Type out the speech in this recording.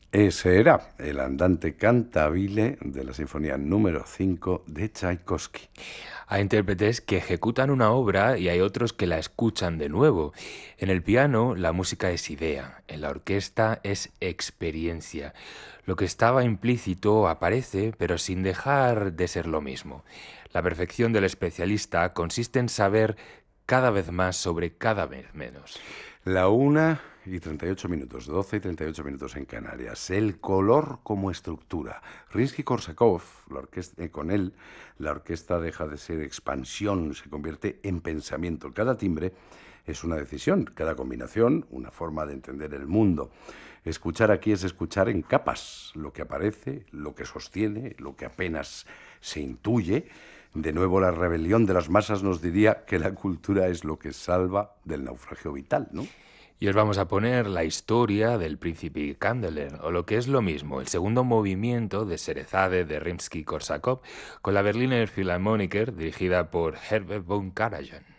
Ese era el andante cantabile de la Sinfonía número 5 de Tchaikovsky. Hay intérpretes que ejecutan una obra y hay otros que la escuchan de nuevo. En el piano la música es idea, en la orquesta es experiencia. Lo que estaba implícito aparece, pero sin dejar de ser lo mismo. La perfección del especialista consiste en saber cada vez más sobre cada vez menos. La 1:38, 12:38 en Canarias. El color como estructura. Rimsky-Korsakov, con él, la orquesta deja de ser expansión, se convierte en pensamiento. Cada timbre es una decisión, cada combinación una forma de entender el mundo. Escuchar aquí es escuchar en capas, lo que aparece, lo que sostiene, lo que apenas se intuye. De nuevo, la rebelión de las masas nos diría que la cultura es lo que salva del naufragio vital, ¿no? Y os vamos a poner la historia del príncipe Kandeler, o lo que es lo mismo, el segundo movimiento de Szerezade de Rimsky-Korsakov, con la Berliner Philharmoniker dirigida por Herbert von Karajan.